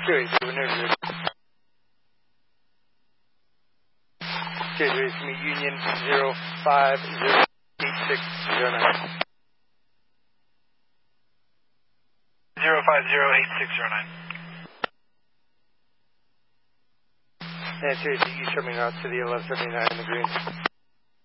287, no good. 280 to meet Union 0508609. 0508609. And 280, you show me out to the 1179 in the green.